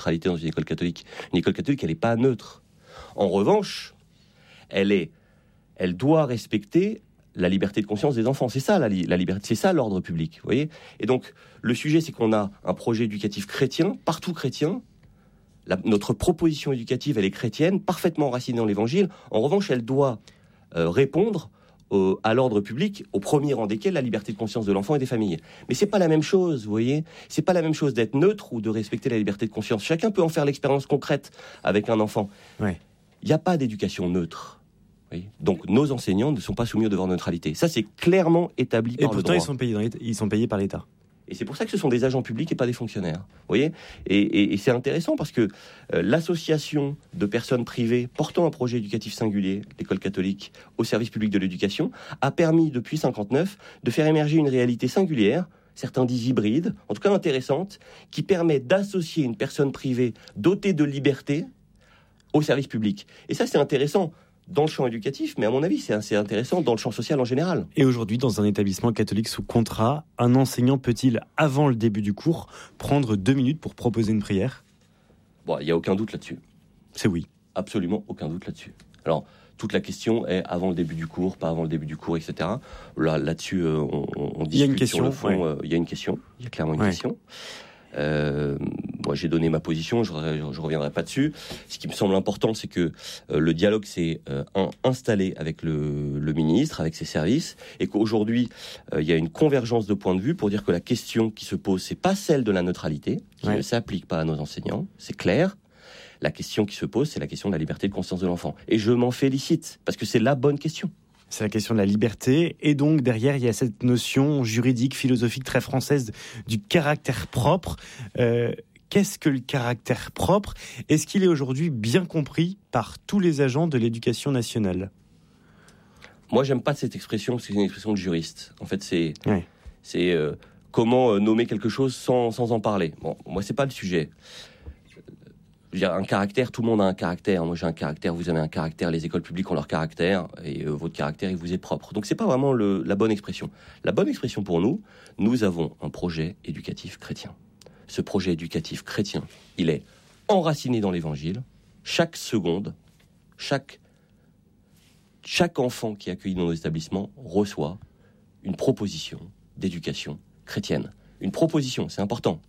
neutralité dans une école catholique. Une école catholique, elle n'est pas neutre. En revanche, elle doit respecter la liberté de conscience des enfants. C'est ça la liberté, c'est ça l'ordre public, vous voyez. Et donc, le sujet, c'est qu'on a un projet éducatif chrétien, partout chrétien. Notre proposition éducative, elle est chrétienne, parfaitement enracinée dans l'Évangile. En revanche, elle doit répondre à l'ordre public, au premier rang desquels la liberté de conscience de l'enfant et des familles. Mais c'est pas la même chose, vous voyez. C'est pas la même chose d'être neutre ou de respecter la liberté de conscience. Chacun peut en faire l'expérience concrète avec un enfant. Ouais. Il n'y a pas d'éducation neutre. Oui. Donc nos enseignants ne sont pas soumis au devoir de neutralité. Ça, c'est clairement établi par le droit. Et pourtant, ils sont payés par l'État. Et c'est pour ça que ce sont des agents publics et pas des fonctionnaires. Vous voyez ? Et c'est intéressant parce que l'association de personnes privées portant un projet éducatif singulier, l'école catholique, au service public de l'éducation, a permis depuis 1959 de faire émerger une réalité singulière, certains disent hybride, en tout cas intéressante, qui permet d'associer une personne privée dotée de liberté au service public. Et ça, c'est intéressant dans le champ éducatif, mais à mon avis, c'est assez intéressant dans le champ social en général. Et aujourd'hui, dans un établissement catholique sous contrat, un enseignant peut-il, avant le début du cours, prendre 2 minutes pour proposer une prière ? Bon, il n'y a aucun doute là-dessus. C'est oui. Absolument aucun doute là-dessus. Alors, toute la question est avant le début du cours, pas avant le début du cours, etc. Là-dessus, on discute. Il y a une question, sur le fond. ouais. Il y a une question. Il y a clairement une question. Moi, j'ai donné ma position, je reviendrai pas dessus. Ce qui me semble important, c'est que le dialogue s'est installé avec le ministre, avec ses services, et qu'aujourd'hui, il y a une convergence de points de vue pour dire que la question qui se pose, c'est pas celle de la neutralité, qui ne s'applique pas à nos enseignants, c'est clair. La question qui se pose, c'est la question de la liberté de conscience de l'enfant. Et je m'en félicite, parce que c'est la bonne question. C'est la question de la liberté. Et donc, derrière, il y a cette notion juridique, philosophique très française du caractère propre. Qu'est-ce que le caractère propre ? Est-ce qu'il est aujourd'hui bien compris par tous les agents de l'éducation nationale ? Moi, j'aime pas cette expression, parce que c'est une expression de juriste. En fait, c'est comment nommer quelque chose sans en parler. Bon, moi, c'est pas le sujet. Je veux dire, un caractère, tout le monde a un caractère. Moi, j'ai un caractère, vous avez un caractère, les écoles publiques ont leur caractère, et votre caractère, il vous est propre. Donc, c'est pas vraiment la bonne expression. La bonne expression pour nous avons un projet éducatif chrétien. Ce projet éducatif chrétien, il est enraciné dans l'Évangile. Chaque seconde, chaque enfant qui est accueilli dans nos établissements reçoit une proposition d'éducation chrétienne. Une proposition, c'est important.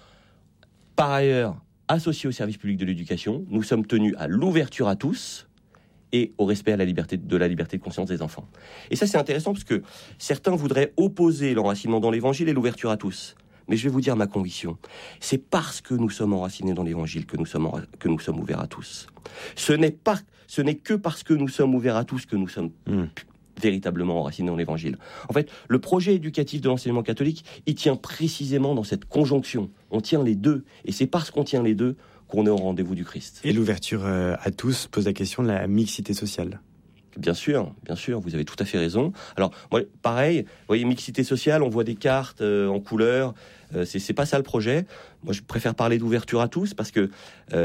Par ailleurs, associés au service public de l'éducation, nous sommes tenus à l'ouverture à tous et au respect de la liberté de conscience des enfants. Et ça, c'est intéressant parce que certains voudraient opposer l'enracinement dans l'Évangile et l'ouverture à tous. Mais je vais vous dire ma conviction. C'est parce que nous sommes enracinés dans l'Évangile que nous sommes ouverts à tous. Ce n'est que parce que nous sommes ouverts à tous que nous sommes véritablement enracinés dans l'Évangile. En fait, le projet éducatif de l'enseignement catholique, il tient précisément dans cette conjonction. On tient les deux. Et c'est parce qu'on tient les deux qu'on est au rendez-vous du Christ. Et l'ouverture à tous pose la question de la mixité sociale. Bien sûr, vous avez tout à fait raison. Alors, moi, pareil, vous voyez, mixité sociale, on voit des cartes en couleur, c'est pas ça le projet. Moi, je préfère parler d'ouverture à tous parce que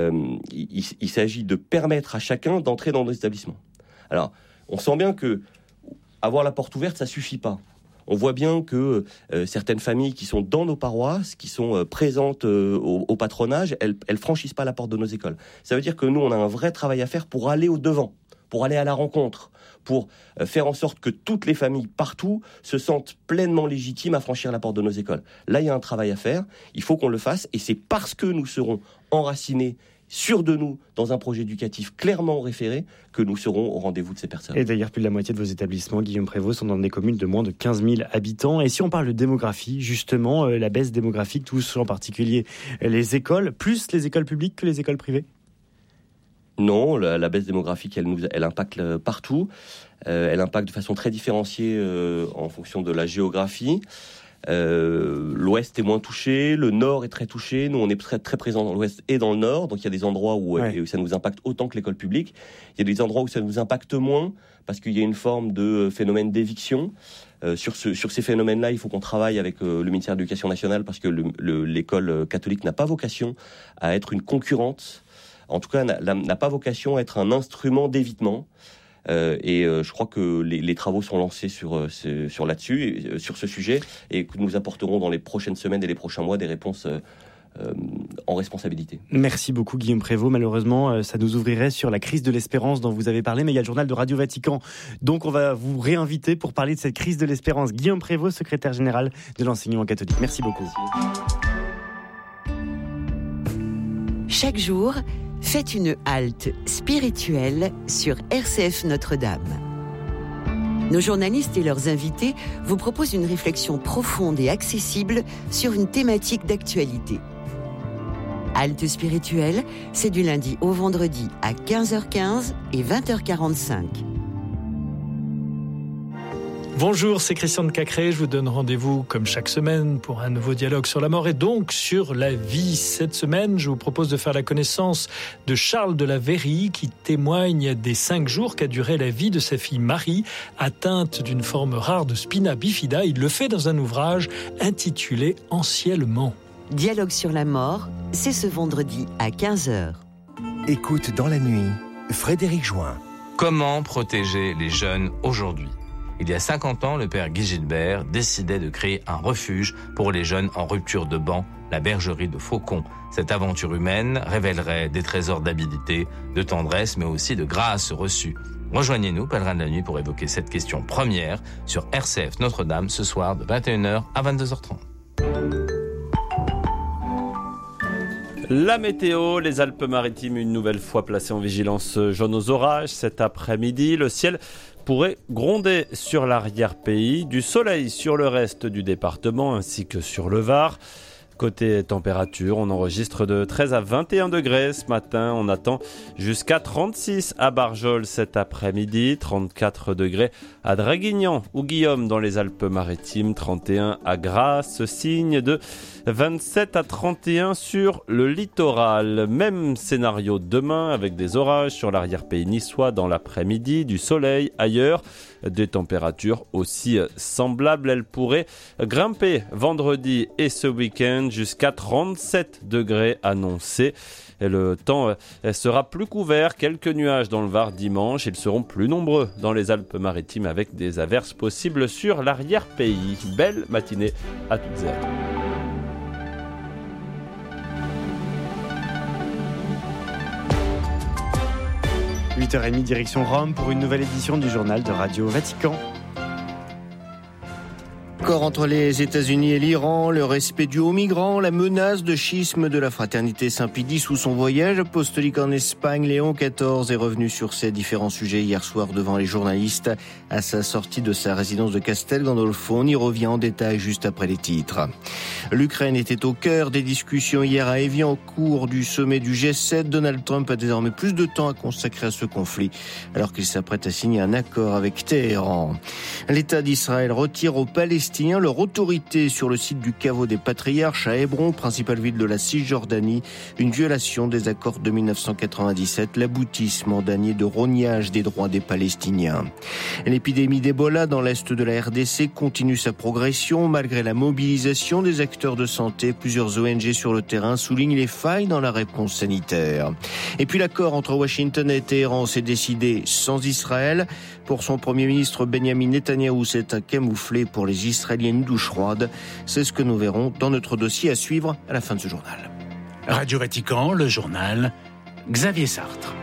il s'agit de permettre à chacun d'entrer dans nos établissements. Alors, on sent bien que avoir la porte ouverte, ça suffit pas. On voit bien que certaines familles qui sont dans nos paroisses, qui sont présentes au patronage, elles franchissent pas la porte de nos écoles. Ça veut dire que nous, on a un vrai travail à faire pour aller au-devant, pour aller à la rencontre, pour faire en sorte que toutes les familles partout se sentent pleinement légitimes à franchir la porte de nos écoles. Là, il y a un travail à faire, il faut qu'on le fasse, et c'est parce que nous serons enracinés, sûrs de nous, dans un projet éducatif clairement référé, que nous serons au rendez-vous de ces personnes. Et d'ailleurs, plus de la moitié de vos établissements, Guillaume Prévost, sont dans des communes de moins de 15 000 habitants. Et si on parle de démographie, justement, la baisse démographique touche en particulier les écoles, plus les écoles publiques que les écoles privées ? Non, la baisse démographique, elle impacte partout. Elle impacte de façon très différenciée en fonction de la géographie. L'Ouest est moins touché, le Nord est très touché. Nous, on est très, très présents dans l'Ouest et dans le Nord. Donc, il y a des endroits où ça nous impacte autant que l'école publique. Il y a des endroits où ça nous impacte moins parce qu'il y a une forme de phénomène d'éviction. Sur ces phénomènes-là, il faut qu'on travaille avec le ministère de l'Éducation nationale parce que l'école catholique n'a pas vocation à être une concurrente. En tout cas, n'a pas vocation à être un instrument d'évitement. Je crois que les travaux sont lancés sur là-dessus, sur ce sujet, et que nous apporterons dans les prochaines semaines et les prochains mois des réponses en responsabilité. Merci beaucoup Guillaume Prévost. Malheureusement, ça nous ouvrirait sur la crise de l'espérance dont vous avez parlé, mais il y a le journal de Radio Vatican. Donc on va vous réinviter pour parler de cette crise de l'espérance. Guillaume Prévost, secrétaire général de l'enseignement catholique. Merci beaucoup. Chaque jour, faites une halte spirituelle sur RCF Notre-Dame. Nos journalistes et leurs invités vous proposent une réflexion profonde et accessible sur une thématique d'actualité. Halte spirituelle, c'est du lundi au vendredi à 15h15 et 20h45. Bonjour, c'est Christian de Cacré. Je vous donne rendez-vous comme chaque semaine pour un nouveau dialogue sur la mort et donc sur la vie. Cette semaine, je vous propose de faire la connaissance de Charles de la Vérie qui témoigne des 5 jours qu'a duré la vie de sa fille Marie, atteinte d'une forme rare de spina bifida. Il le fait dans un ouvrage intitulé « Anciennement ». Dialogue sur la mort, c'est ce vendredi à 15h. Écoute dans la nuit, Frédéric Join. Comment protéger les jeunes aujourd'hui ? Il y a 50 ans, le père Guy Gilbert décidait de créer un refuge pour les jeunes en rupture de ban, la bergerie de Faucon. Cette aventure humaine révélerait des trésors d'habilité, de tendresse, mais aussi de grâce reçue. Rejoignez-nous, pèlerins de la nuit, pour évoquer cette question première sur RCF Notre-Dame ce soir de 21h à 22h30. La météo, les Alpes-Maritimes une nouvelle fois placées en vigilance jaune aux orages. Cet après-midi, le ciel pourrait gronder sur l'arrière-pays, du soleil sur le reste du département ainsi que sur le Var. Côté température, on enregistre de 13 à 21 degrés ce matin. On attend jusqu'à 36 à Barjol cet après-midi, 34 degrés à Draguignan ou Guillaume dans les Alpes-Maritimes, 31 à Grasse, signe de 27 à 31 sur le littoral. Même scénario demain avec des orages sur l'arrière-pays niçois dans l'après-midi, du soleil ailleurs, des températures aussi semblables. Elles pourraient grimper vendredi et ce week-end jusqu'à 37 degrés annoncés. Et le temps sera plus couvert, quelques nuages dans le Var dimanche. Ils seront plus nombreux dans les Alpes-Maritimes avec des averses possibles sur l'arrière-pays. Belle matinée à toutes et à tous. 8h30, direction Rome pour une nouvelle édition du journal de Radio Vatican. Accord entre les États-Unis et l'Iran, le respect dû aux migrants, la menace de schisme de la fraternité Saint-Pie X ou son voyage apostolique en Espagne. Léon XIV est revenu sur ces différents sujets hier soir devant les journalistes à sa sortie de sa résidence de Castel Gandolfo. On y revient en détail juste après les titres. L'Ukraine était au cœur des discussions hier à Évian au cours du sommet du G7. Donald Trump a désormais plus de temps à consacrer à ce conflit alors qu'il s'apprête à signer un accord avec Téhéran. L'État d'Israël retire aux Palestiniens leur autorité sur le site du caveau des Patriarches à Hébron, principale ville de la Cisjordanie, une violation des accords de 1997, l'aboutissement d'années de rognage des droits des Palestiniens. L'épidémie d'Ebola dans l'est de la RDC continue sa progression malgré la mobilisation des acteurs de santé. Plusieurs ONG sur le terrain soulignent les failles dans la réponse sanitaire. Et puis l'accord entre Washington et Téhéran s'est décidé sans Israël. Pour son Premier ministre Benjamin Netanyahou, c'est un camouflet pour les Israéliens une douche froide. C'est ce que nous verrons dans notre dossier à suivre à la fin de ce journal. Radio Vatican, le journal, Xavier Sartre.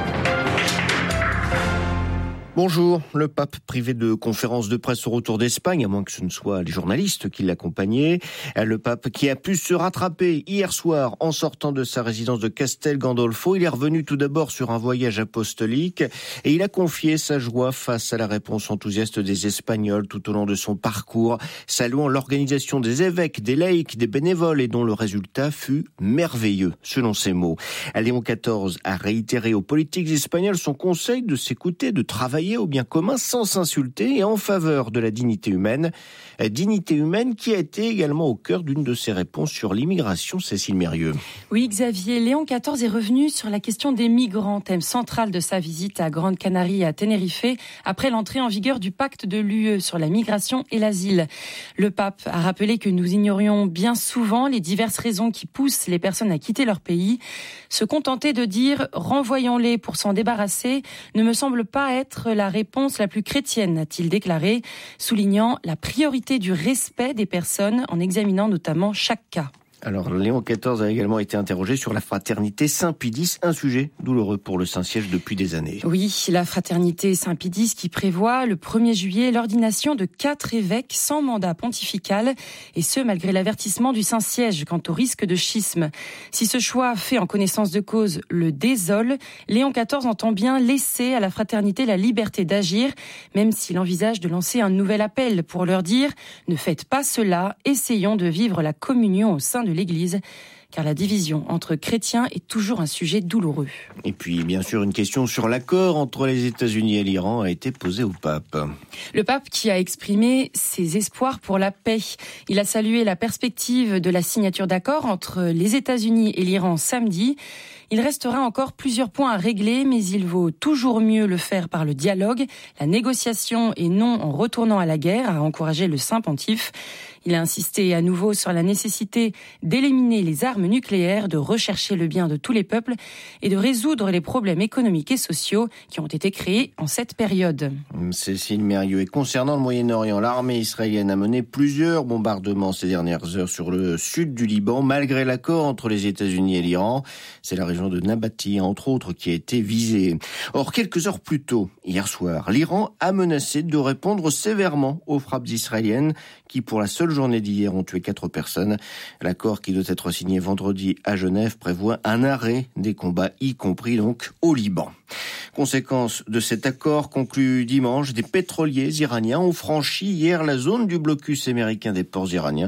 Bonjour, le pape privé de conférence de presse au retour d'Espagne, à moins que ce ne soit les journalistes qui l'accompagnaient. Le pape qui a pu se rattraper hier soir en sortant de sa résidence de Castel Gandolfo. Il est revenu tout d'abord sur un voyage apostolique et il a confié sa joie face à la réponse enthousiaste des Espagnols tout au long de son parcours, saluant l'organisation des évêques, des laïcs, des bénévoles et dont le résultat fut merveilleux, selon ses mots. Léon XIV a réitéré aux politiques espagnols son conseil de s'écouter, de travailler au bien commun sans s'insulter et en faveur de la dignité humaine qui a été également au cœur d'une de ses réponses sur l'immigration. Cécile Mérieux. Oui, Xavier, Léon XIV est revenu sur la question des migrants, thème central de sa visite à Grande Canarie et à Tenerife, après l'entrée en vigueur du pacte de l'UE sur la migration et l'asile. Le pape a rappelé que nous ignorions bien souvent les diverses raisons qui poussent les personnes à quitter leur pays. Se contenter de dire « renvoyons-les pour s'en débarrasser » ne me semble pas être la réponse la plus chrétienne, a-t-il déclaré, soulignant la priorité du respect des personnes en examinant notamment chaque cas. Alors, Léon XIV a également été interrogé sur la fraternité Saint-Pie-X, un sujet douloureux pour le Saint-Siège depuis des années. Oui, la fraternité Saint-Pie-X qui prévoit le 1er juillet l'ordination de 4 évêques sans mandat pontifical, et ce malgré l'avertissement du Saint-Siège quant au risque de schisme. Si ce choix fait en connaissance de cause le désole, Léon XIV entend bien laisser à la fraternité la liberté d'agir, même s'il envisage de lancer un nouvel appel pour leur dire « Ne faites pas cela, essayons de vivre la communion au sein de l'Église », car la division entre chrétiens est toujours un sujet douloureux. Et puis, bien sûr, une question sur l'accord entre les États-Unis et l'Iran a été posée au pape. Le pape qui a exprimé ses espoirs pour la paix. Il a salué la perspective de la signature d'accord entre les États-Unis et l'Iran samedi. Il restera encore plusieurs points à régler, mais il vaut toujours mieux le faire par le dialogue, la négociation et non en retournant à la guerre, a encouragé le Saint-Pontife. Il a insisté à nouveau sur la nécessité d'éliminer les armes nucléaires, de rechercher le bien de tous les peuples et de résoudre les problèmes économiques et sociaux qui ont été créés en cette période. Cécile Mérieux. Et concernant le Moyen-Orient, l'armée israélienne a mené plusieurs bombardements ces dernières heures sur le sud du Liban, malgré l'accord entre les États-Unis et l'Iran. C'est la région de Nabati, entre autres, qui a été visée. Or, quelques heures plus tôt, hier soir, l'Iran a menacé de répondre sévèrement aux frappes israéliennes qui, pour la seule journée d'hier, ont tué 4 personnes. L'accord qui doit être signé vendredi à Genève prévoit un arrêt des combats, y compris donc au Liban. Conséquence de cet accord conclu dimanche, des pétroliers iraniens ont franchi hier la zone du blocus américain des ports iraniens.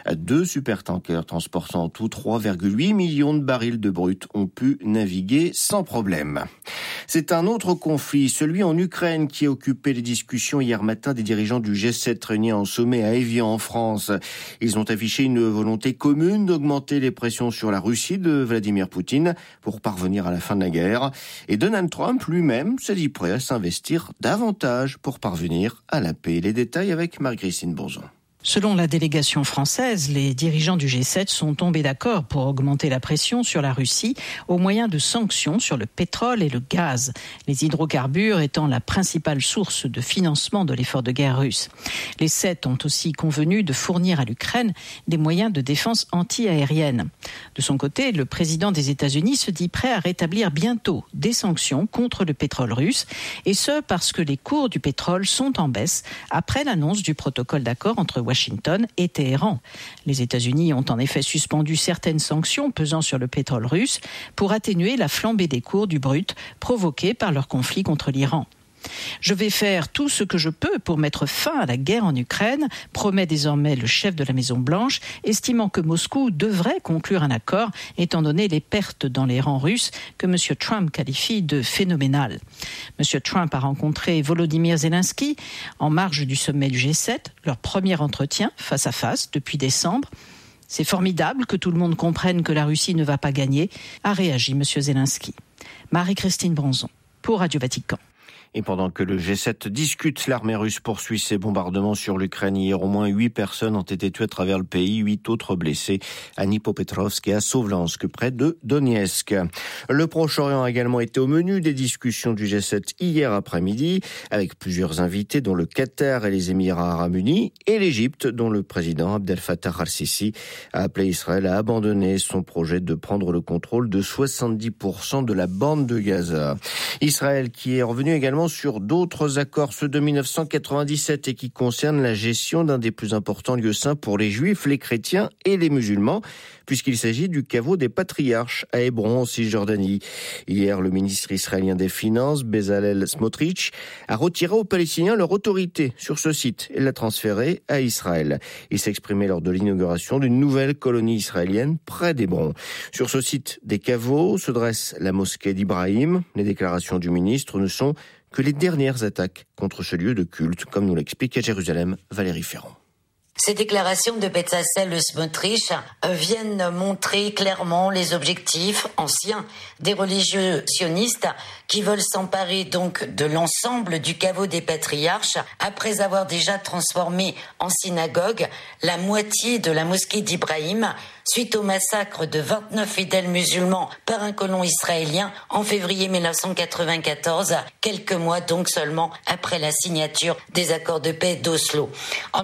2 supertankers transportant en tout 3,8 millions de barils de brut ont pu naviguer sans problème. C'est un autre conflit, celui en Ukraine, qui a occupé les discussions hier matin des dirigeants du G7 réunis en sommet à Évian en France. Ils ont affiché une volonté commune d'augmenter les pressions sur la Russie de Vladimir Poutine pour parvenir à la fin de la guerre. Et Donald Trump lui-même s'est dit prêt à s'investir davantage pour parvenir à la paix. Les détails avec Marie-Christine Bourgeon. Selon la délégation française, les dirigeants du G7 sont tombés d'accord pour augmenter la pression sur la Russie au moyen de sanctions sur le pétrole et le gaz, les hydrocarbures étant la principale source de financement de l'effort de guerre russe. Les 7 ont aussi convenu de fournir à l'Ukraine des moyens de défense anti-aérienne. De son côté, le président des États-Unis se dit prêt à rétablir bientôt des sanctions contre le pétrole russe, et ce parce que les cours du pétrole sont en baisse après l'annonce du protocole d'accord entre Washington et Téhéran. Les États-Unis ont en effet suspendu certaines sanctions pesant sur le pétrole russe pour atténuer la flambée des cours du brut provoquée par leur conflit contre l'Iran. Je vais faire tout ce que je peux pour mettre fin à la guerre en Ukraine, promet désormais le chef de la Maison-Blanche, estimant que Moscou devrait conclure un accord étant donné les pertes dans les rangs russes que M. Trump qualifie de phénoménales. M. Trump a rencontré Volodymyr Zelensky en marge du sommet du G7, leur premier entretien face à face depuis décembre. C'est formidable que tout le monde comprenne que la Russie ne va pas gagner, a réagi M. Zelensky. Marie-Christine Bronzon, pour Radio Vatican. Et pendant que le G7 discute, l'armée russe poursuit ses bombardements sur l'Ukraine. Hier, au moins 8 personnes ont été tuées à travers le pays, 8 autres blessés à Dnipropetrovsk et à Sovlansk, près de Donetsk. Le Proche-Orient a également été au menu des discussions du G7 hier après-midi, avec plusieurs invités, dont le Qatar et les Émirats arabes unis, et l'Égypte, dont le président Abdel Fattah al-Sisi a appelé Israël à abandonner son projet de prendre le contrôle de 70% de la bande de Gaza. Israël qui est revenu également sur d'autres accords, ceux de 1997, et qui concernent la gestion d'un des plus importants lieux saints pour les Juifs, les chrétiens et les musulmans, puisqu'il s'agit du caveau des patriarches à Hébron, en Cisjordanie. Hier, le ministre israélien des Finances, Bezalel Smotrich, a retiré aux Palestiniens leur autorité sur ce site et l'a transféré à Israël. Il s'exprimait lors de l'inauguration d'une nouvelle colonie israélienne près d'Hébron. Sur ce site des caveaux se dresse la mosquée d'Ibrahim. Les déclarations du ministre ne sont que les dernières attaques contre ce lieu de culte, comme nous l'explique à Jérusalem Valérie Ferrand. Ces déclarations de Bezalel Smotrich viennent montrer clairement les objectifs anciens des religieux sionistes qui veulent s'emparer donc de l'ensemble du caveau des patriarches après avoir déjà transformé en synagogue la moitié de la mosquée d'Ibrahim, suite au massacre de 29 fidèles musulmans par un colon israélien en février 1994, quelques mois donc seulement après la signature des accords de paix d'Oslo. En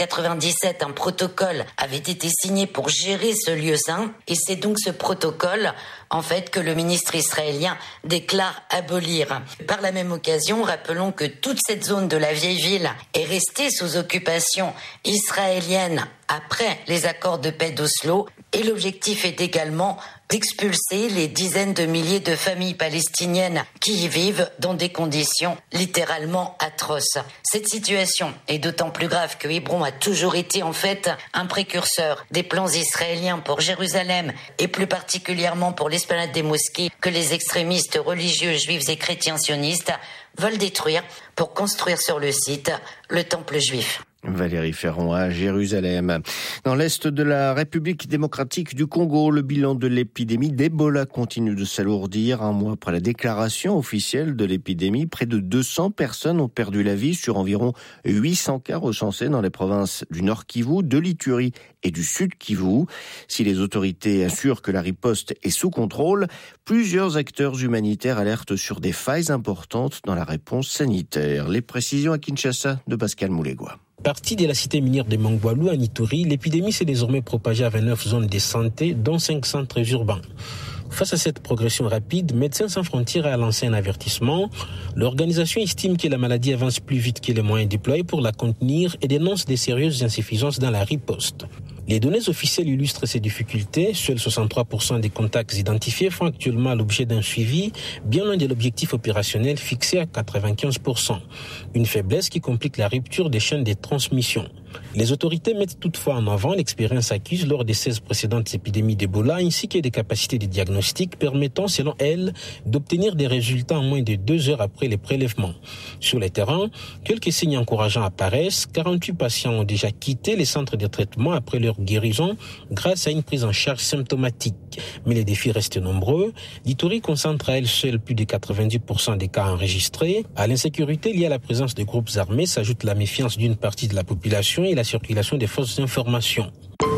1997, un protocole avait été signé pour gérer ce lieu saint et c'est donc ce protocole en fait que le ministre israélien déclare abolir. Par la même occasion, rappelons que toute cette zone de la vieille ville est restée sous occupation israélienne après les accords de paix d'Oslo et l'objectif est également d'expulser les dizaines de milliers de familles palestiniennes qui y vivent dans des conditions littéralement atroces. Cette situation est d'autant plus grave que Hébron a toujours été en fait un précurseur des plans israéliens pour Jérusalem et plus particulièrement pour l'esplanade des mosquées que les extrémistes religieux juifs et chrétiens sionistes veulent détruire pour construire sur le site le temple juif. Valérie Ferron à Jérusalem. Dans l'est de la République démocratique du Congo, le bilan de l'épidémie d'Ebola continue de s'alourdir. Un mois après la déclaration officielle de l'épidémie, près de 200 personnes ont perdu la vie sur environ 800 cas recensés dans les provinces du Nord Kivu, de l'Ituri et du Sud Kivu. Si les autorités assurent que la riposte est sous contrôle, plusieurs acteurs humanitaires alertent sur des failles importantes dans la réponse sanitaire. Les précisions à Kinshasa de Pascal Moulégois. Partie de la cité minière de Mangwalu à Ituri, l'épidémie s'est désormais propagée à 29 zones de santé, dont 5 centres urbains. Face à cette progression rapide, Médecins sans frontières a lancé un avertissement. L'organisation estime que la maladie avance plus vite que les moyens déployés pour la contenir et dénonce des sérieuses insuffisances dans la riposte. Les données officielles illustrent ces difficultés. Seuls 63% des contacts identifiés font actuellement l'objet d'un suivi, bien loin de l'objectif opérationnel fixé à 95%. Une faiblesse qui complique la rupture des chaînes de transmission. Les autorités mettent toutefois en avant l'expérience acquise lors des 16 précédentes épidémies d'Ebola ainsi que des capacités de diagnostic permettant, selon elles, d'obtenir des résultats en moins de 2 heures après les prélèvements. Sur le terrain, quelques signes encourageants apparaissent. 48 patients ont déjà quitté les centres de traitement après leur guérison grâce à une prise en charge symptomatique. Mais les défis restent nombreux. L'Ituri concentre à elle seule plus de 90% des cas enregistrés. À l'insécurité liée à la présence de groupes armés s'ajoute la méfiance d'une partie de la population et la circulation des fausses informations.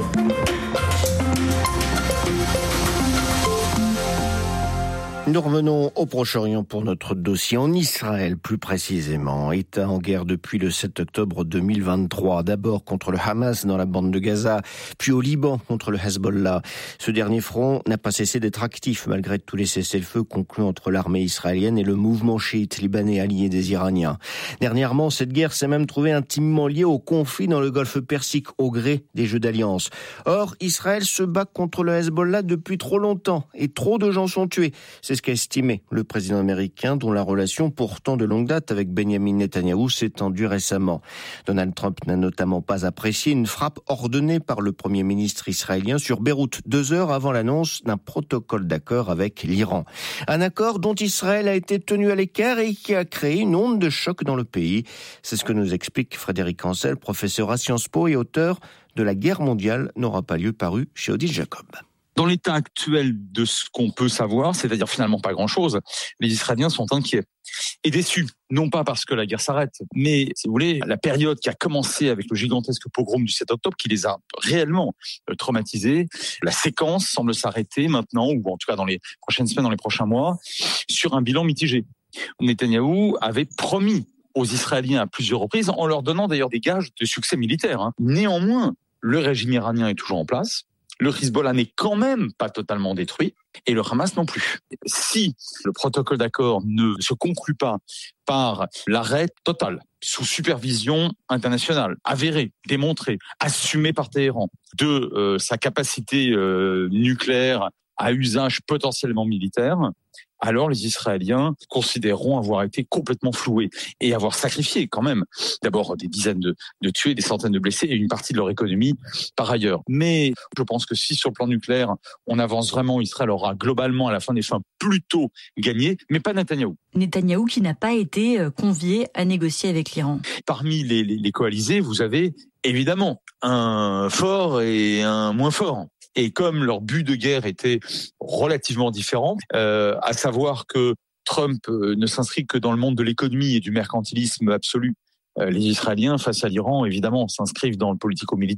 Nous revenons au Proche-Orient pour notre dossier en Israël, plus précisément. État en guerre depuis le 7 octobre 2023. D'abord contre le Hamas dans la bande de Gaza, puis au Liban contre le Hezbollah. Ce dernier front n'a pas cessé d'être actif malgré tous les cessez-le-feu conclus entre l'armée israélienne et le mouvement chiite libanais allié des Iraniens. Dernièrement, cette guerre s'est même trouvée intimement liée au conflit dans le Golfe Persique au gré des jeux d'alliance. Or, Israël se bat contre le Hezbollah depuis trop longtemps et trop de gens sont tués. C'est ce qu'a estimé le président américain, dont la relation pourtant de longue date avec Benjamin Netanyahou s'est tendue récemment. Donald Trump n'a notamment pas apprécié une frappe ordonnée par le premier ministre israélien sur Beyrouth 2 heures avant l'annonce d'un protocole d'accord avec l'Iran. Un accord dont Israël a été tenu à l'écart et qui a créé une onde de choc dans le pays. C'est ce que nous explique Frédéric Ancel, professeur à Sciences Po et auteur de La guerre mondiale n'aura pas lieu, paru chez Odile Jacob. Dans l'état actuel de ce qu'on peut savoir, c'est-à-dire finalement pas grand-chose, les Israéliens sont inquiets et déçus. Non pas parce que la guerre s'arrête, mais, si vous voulez, la période qui a commencé avec le gigantesque pogrom du 7 octobre, qui les a réellement traumatisés, la séquence semble s'arrêter maintenant, ou en tout cas dans les prochaines semaines, dans les prochains mois, sur un bilan mitigé. Netanyahou avait promis aux Israéliens à plusieurs reprises, en leur donnant d'ailleurs des gages de succès militaire. Néanmoins, le régime iranien est toujours en place. Le Hezbollah n'est quand même pas totalement détruit et le Hamas non plus. Si le protocole d'accord ne se conclut pas par l'arrêt total, sous supervision internationale, avérée, démontrée, assumée par Téhéran, de sa capacité nucléaire à usage potentiellement militaire, alors les Israéliens considéreront avoir été complètement floués et avoir sacrifié quand même d'abord des dizaines de tués, des centaines de blessés et une partie de leur économie par ailleurs. Mais je pense que si sur le plan nucléaire, on avance vraiment, Israël aura globalement à la fin des fins plutôt gagné, mais pas Netanyahou. Netanyahou qui n'a pas été convié à négocier avec l'Iran. Parmi les coalisés, vous avez évidemment un fort et un moins fort. Et comme leur but de guerre était relativement différent, à savoir que Trump ne s'inscrit que dans le monde de l'économie et du mercantilisme absolu, les Israéliens, face à l'Iran, évidemment, s'inscrivent dans le politico-militaire.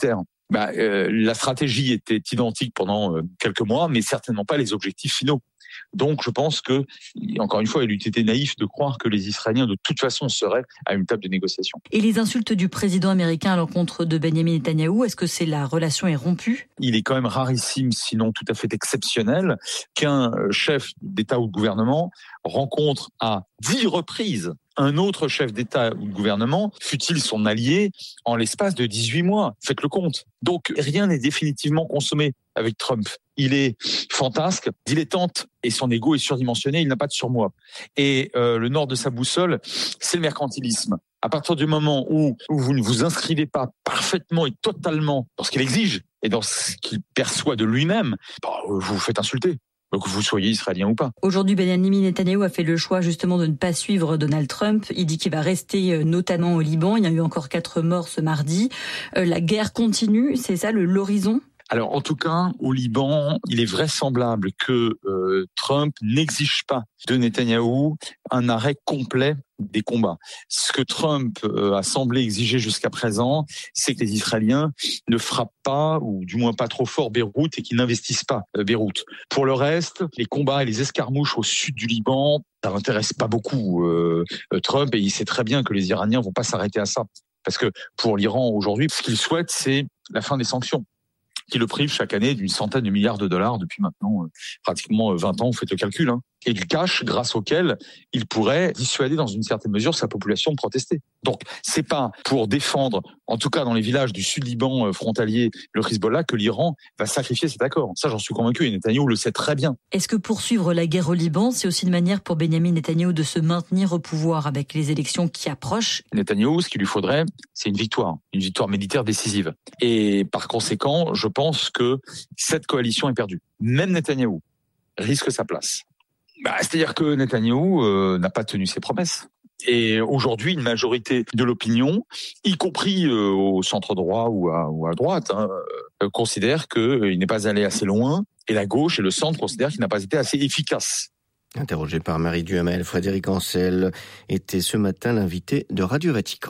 La stratégie était identique pendant quelques mois, mais certainement pas les objectifs finaux. Donc, je pense que, encore une fois, il eût été naïf de croire que les Israéliens, de toute façon, seraient à une table de négociation. Et les insultes du président américain à l'encontre de Benjamin Netanyahou, est-ce que la relation est rompue ? Il est quand même rarissime, sinon tout à fait exceptionnel, qu'un chef d'État ou de gouvernement rencontre à 10 reprises un autre chef d'État ou de gouvernement, fût-il son allié, en l'espace de 18 mois. Faites le compte. Donc, rien n'est définitivement consommé avec Trump. Il est fantasque, dilettante, et son ego est surdimensionné, il n'a pas de surmoi. Et le nord de sa boussole, c'est le mercantilisme. À partir du moment où vous ne vous inscrivez pas parfaitement et totalement dans ce qu'il exige et dans ce qu'il perçoit de lui-même, vous vous faites insulter. Que vous soyez israélien ou pas. Aujourd'hui, Benjamin Netanyahou a fait le choix justement de ne pas suivre Donald Trump. Il dit qu'il va rester notamment au Liban. Il y a eu encore 4 morts ce mardi. La guerre continue, c'est ça l'horizon ? Alors, en tout cas, au Liban, il est vraisemblable que Trump n'exige pas de Netanyahou un arrêt complet des combats. Ce que Trump a semblé exiger jusqu'à présent, c'est que les Israéliens ne frappent pas, ou du moins pas trop fort, Beyrouth et qu'ils n'investissent pas Beyrouth. Pour le reste, les combats et les escarmouches au sud du Liban, ça n'intéresse pas beaucoup Trump, et il sait très bien que les Iraniens vont pas s'arrêter à ça. Parce que pour l'Iran aujourd'hui, ce qu'il souhaite, c'est la fin des sanctions, qui le prive chaque année d'une centaine de milliards de dollars depuis maintenant pratiquement 20 ans, vous faites le calcul, et du cash grâce auquel il pourrait dissuader dans une certaine mesure sa population de protester. Donc, c'est pas pour défendre, en tout cas dans les villages du sud-Liban frontalier, le Hezbollah, que l'Iran va sacrifier cet accord. Ça, j'en suis convaincu, et Netanyahou le sait très bien. Est-ce que poursuivre la guerre au Liban, c'est aussi une manière pour Benjamin Netanyahou de se maintenir au pouvoir avec les élections qui approchent ? Netanyahou, ce qu'il lui faudrait, c'est une victoire militaire décisive. Et par conséquent, je pense que cette coalition est perdue. Même Netanyahou risque sa place. C'est-à-dire que Netanyahou n'a pas tenu ses promesses. Et aujourd'hui, une majorité de l'opinion, y compris au centre droit ou à droite, considère qu'il n'est pas allé assez loin. Et la gauche et le centre considèrent qu'il n'a pas été assez efficace. Interrogé par Marie Duhamel, Frédéric Ancel était ce matin l'invité de Radio Vatican.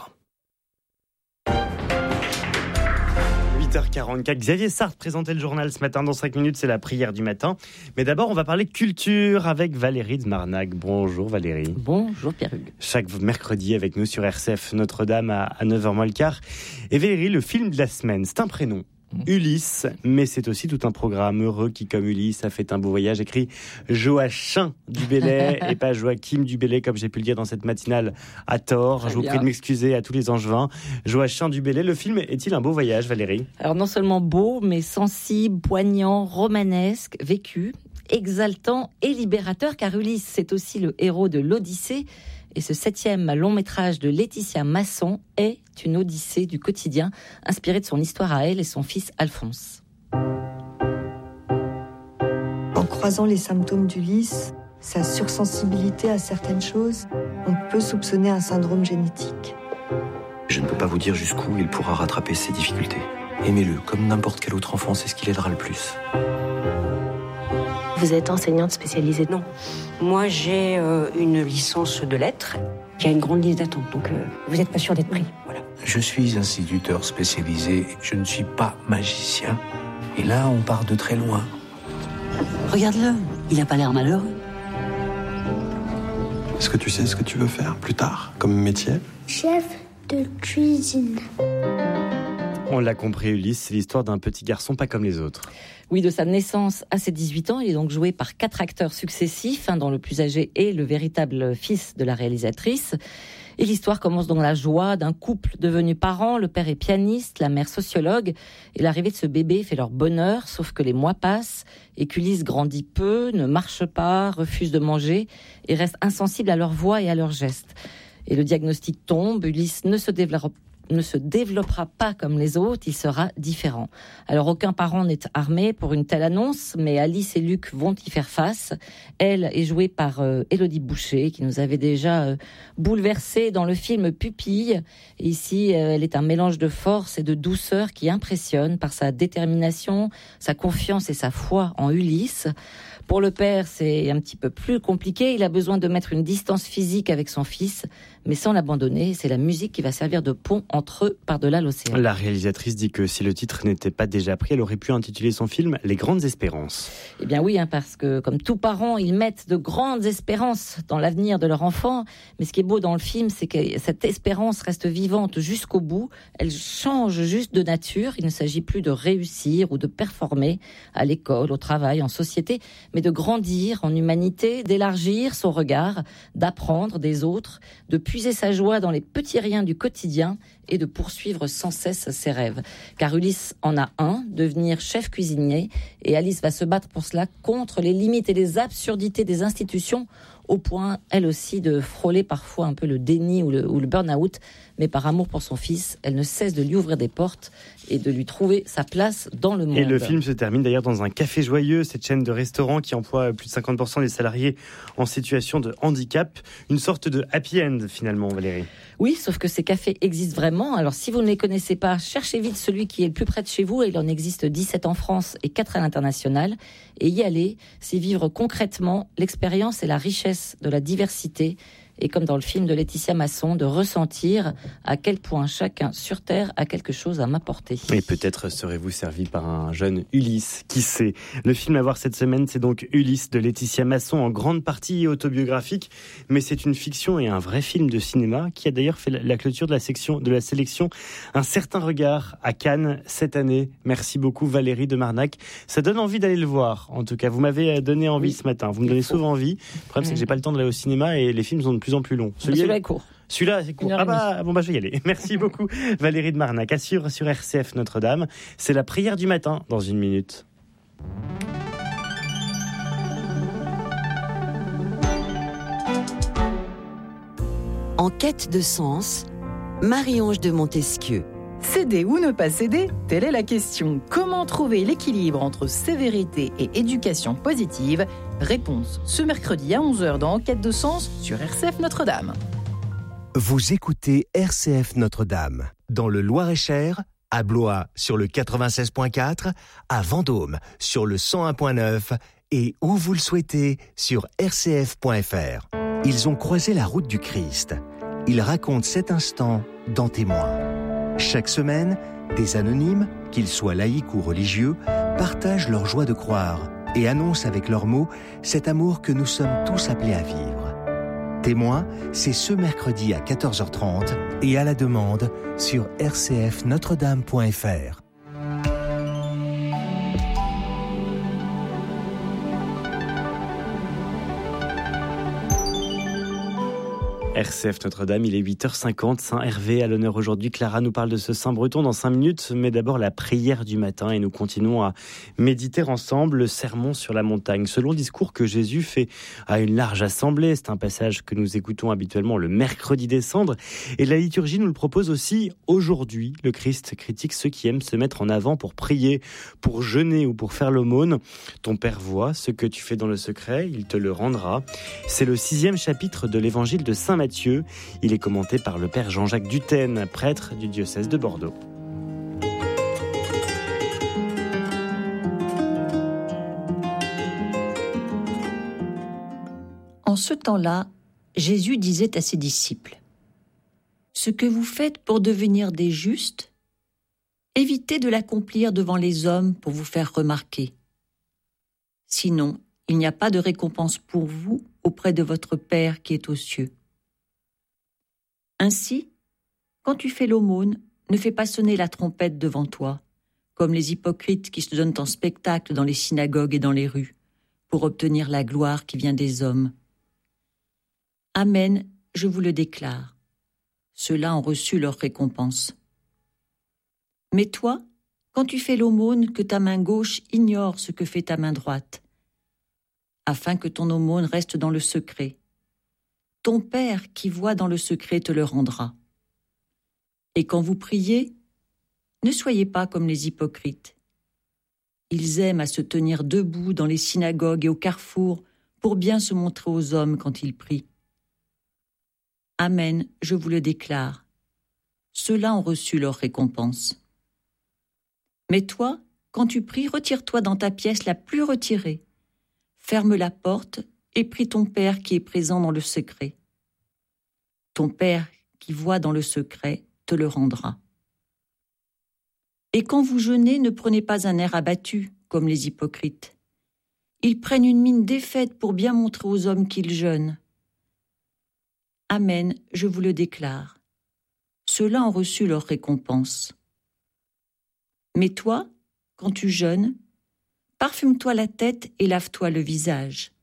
8h44, Xavier Sartre présentait le journal ce matin. Dans 5 minutes, c'est la prière du matin. Mais d'abord, on va parler culture avec Valérie de Marnac. Bonjour Valérie. Bonjour Pierre-Hugues. Chaque mercredi avec nous sur RCF Notre-Dame à 9h moins le quart. Et Valérie, le film de la semaine, c'est un prénom. Ulysse, mais c'est aussi tout un programme. Heureux qui, comme Ulysse, a fait un beau voyage, écrit Joachim du Bellay et pas Joachim du Bellay, comme j'ai pu le dire dans cette matinale à tort. Très Je vous prie de m'excuser à tous les angevins. Joachim du Bellay, le film est-il un beau voyage, Valérie ? Alors non seulement beau, mais sensible, poignant, romanesque, vécu, exaltant et libérateur, car Ulysse, c'est aussi le héros de l'Odyssée. Et ce 7e long métrage de Laetitia Masson est une odyssée du quotidien, inspirée de son histoire à elle et son fils Alphonse. En croisant les symptômes d'Ulysse, sa sursensibilité à certaines choses, on peut soupçonner un syndrome génétique. Je ne peux pas vous dire jusqu'où il pourra rattraper ses difficultés. Aimez-le, comme n'importe quel autre enfant, c'est ce qui l'aidera le plus. Vous êtes enseignante spécialisée ? Non. Moi, j'ai une licence de lettres. Il y a une grande liste d'attente, donc vous n'êtes pas sûr d'être pris. Voilà. Je suis instituteur spécialisé. Je ne suis pas magicien. Et là, on part de très loin. Regarde-le. Il n'a pas l'air malheureux. Est-ce que tu sais ce que tu veux faire plus tard, comme métier ? Chef de cuisine. On l'a compris, Ulysse, c'est l'histoire d'un petit garçon pas comme les autres. Oui, de sa naissance à ses 18 ans, il est donc joué par 4 acteurs successifs, dont le plus âgé est le véritable fils de la réalisatrice. Et l'histoire commence dans la joie d'un couple devenu parents. Le père est pianiste, la mère sociologue. Et l'arrivée de ce bébé fait leur bonheur, sauf que les mois passent et qu'Ulysse grandit peu, ne marche pas, refuse de manger et reste insensible à leur voix et à leurs gestes. Et le diagnostic tombe, Ulysse ne se développera pas comme les autres, il sera différent. Alors aucun parent n'est armé pour une telle annonce, mais Alice et Luc vont y faire face. Elle est jouée par Élodie Boucher, qui nous avait déjà bouleversé dans le film Pupille. Et ici, elle est un mélange de force et de douceur qui impressionne par sa détermination, sa confiance et sa foi en Ulysse. Pour le père, c'est un petit peu plus compliqué. Il a besoin de mettre une distance physique avec son fils, mais sans l'abandonner. C'est la musique qui va servir de pont entre eux par-delà l'océan. La réalisatrice dit que si le titre n'était pas déjà pris, elle aurait pu intituler son film « Les grandes espérances ». Eh bien oui, parce que comme tous parents, ils mettent de grandes espérances dans l'avenir de leur enfant. Mais ce qui est beau dans le film, c'est que cette espérance reste vivante jusqu'au bout. Elle change juste de nature. Il ne s'agit plus de réussir ou de performer à l'école, au travail, en société, mais de grandir en humanité, d'élargir son regard, d'apprendre des autres, de puiser sa joie dans les petits riens du quotidien et de poursuivre sans cesse ses rêves. Car Ulysse en a un, devenir chef cuisinier, et Alice va se battre pour cela contre les limites et les absurdités des institutions, au point, elle aussi, de frôler parfois un peu le déni ou le burn-out. Mais par amour pour son fils, elle ne cesse de lui ouvrir des portes et de lui trouver sa place dans le monde. Et le film se termine d'ailleurs dans un café joyeux, cette chaîne de restaurants qui emploie plus de 50% des salariés en situation de handicap. Une sorte de happy end finalement, Valérie. Oui, sauf que ces cafés existent vraiment. Alors si vous ne les connaissez pas, cherchez vite celui qui est le plus près de chez vous. Il en existe 17 en France et 4 à l'international. Et y aller, c'est vivre concrètement l'expérience et la richesse de la diversité. Et comme dans le film de Laetitia Masson, de ressentir à quel point chacun sur Terre a quelque chose à m'apporter. Et peut-être serez-vous servi par un jeune Ulysse, qui sait. Le film à voir cette semaine, c'est donc Ulysse de Laetitia Masson, en grande partie autobiographique, mais c'est une fiction et un vrai film de cinéma, qui a d'ailleurs fait la clôture de la sélection Un certain regard à Cannes cette année. Merci beaucoup Valérie de Marnac. Ça donne envie d'aller le voir, en tout cas. Vous m'avez donné envie ce matin, vous me donnez souvent envie. Le problème, c'est que j'ai pas le temps d'aller au cinéma et les films sont de plus en plus long. Celui-là est court. Celui-là, c'est court. Je vais y aller. Merci beaucoup, Valérie de Marnac. À suivre sur RCF Notre-Dame. C'est la prière du matin dans une minute. En quête de sens, Marie-Ange de Montesquieu. Céder ou ne pas céder, telle est la question. Comment trouver l'équilibre entre sévérité et éducation positive? Réponse ce mercredi à 11h dans Enquête de sens sur RCF Notre-Dame. Vous écoutez RCF Notre-Dame, dans le Loir-et-Cher, à Blois sur le 96.4, à Vendôme sur le 101.9 et où vous le souhaitez sur rcf.fr. Ils ont croisé la route du Christ. Ils racontent cet instant dans Témoins. Chaque semaine, des anonymes, qu'ils soient laïcs ou religieux, partagent leur joie de croire et annoncent avec leurs mots cet amour que nous sommes tous appelés à vivre. Témoins, c'est ce mercredi à 14h30 et à la demande sur rcfnotredame.fr. RCF Notre-Dame, il est 8h50, Saint Hervé à l'honneur aujourd'hui. Clara nous parle de ce saint breton dans 5 minutes, mais d'abord la prière du matin et nous continuons à méditer ensemble le sermon sur la montagne. Ce long discours que Jésus fait à une large assemblée, c'est un passage que nous écoutons habituellement le mercredi des Cendres et la liturgie nous le propose aussi aujourd'hui. Le Christ critique ceux qui aiment se mettre en avant pour prier, pour jeûner ou pour faire l'aumône. Ton Père voit ce que tu fais dans le secret, il te le rendra. C'est le 6e chapitre de l'évangile de Saint Matthieu. Il est commenté par le Père Jean-Jacques Dutène, prêtre du diocèse de Bordeaux. En ce temps-là, Jésus disait à ses disciples : « Ce que vous faites pour devenir des justes, évitez de l'accomplir devant les hommes pour vous faire remarquer. Sinon, il n'y a pas de récompense pour vous auprès de votre Père qui est aux cieux. Ainsi, quand tu fais l'aumône, ne fais pas sonner la trompette devant toi, comme les hypocrites qui se donnent en spectacle dans les synagogues et dans les rues, pour obtenir la gloire qui vient des hommes. Amen, je vous le déclare. Ceux-là ont reçu leur récompense. Mais toi, quand tu fais l'aumône, que ta main gauche ignore ce que fait ta main droite, afin que ton aumône reste dans le secret. Ton Père qui voit dans le secret te le rendra. Et quand vous priez, ne soyez pas comme les hypocrites. Ils aiment à se tenir debout dans les synagogues et au carrefour pour bien se montrer aux hommes quand ils prient. Amen, je vous le déclare. Ceux-là ont reçu leur récompense. Mais toi, quand tu pries, retire-toi dans ta pièce la plus retirée. ferme la porte et prie ton Père qui est présent dans le secret. Ton Père qui voit dans le secret te le rendra. Et quand vous jeûnez, ne prenez pas un air abattu, comme les hypocrites. Ils prennent une mine défaite pour bien montrer aux hommes qu'ils jeûnent. Amen, je vous le déclare. Ceux-là ont reçu leur récompense. Mais toi, quand tu jeûnes, parfume-toi la tête et lave-toi le visage.